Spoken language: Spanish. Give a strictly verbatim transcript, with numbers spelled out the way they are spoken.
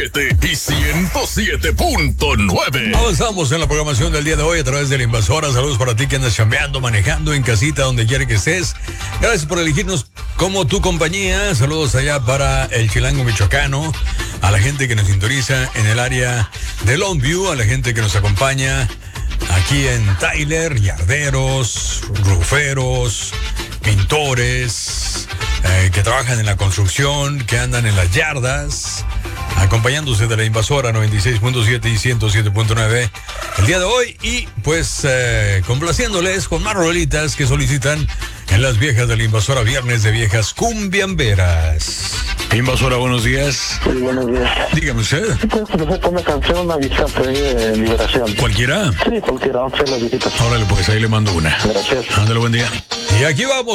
Y ciento siete punto nueve. Avanzamos en la programación del día de hoy a través de la Invasora. Saludos para ti que andas chambeando, manejando, en casita, donde quiera que estés. Gracias por elegirnos como tu compañía. Saludos allá para el Chilango michoacano, a la gente que nos sintoniza en el área de Longview, a la gente que nos acompaña aquí en Tyler, yarderos, ruferos, pintores, eh, que trabajan en la construcción, que andan en las yardas, acompañándose de la Invasora noventa y seis punto siete y ciento siete punto nueve el día de hoy, y pues eh, complaciéndoles con más rolitas que solicitan en las viejas de la Invasora, viernes de viejas cumbiamberas. Invasora, buenos días. Sí, buenos días. Dígame usted. Sí, puedes ofrecer una canción, una visita de Liberación. ¿Cualquiera? Sí, cualquiera, vamos a hacer las visitas. Órale, pues ahí le mando una. Gracias. Ándale, buen día. Y aquí vamos.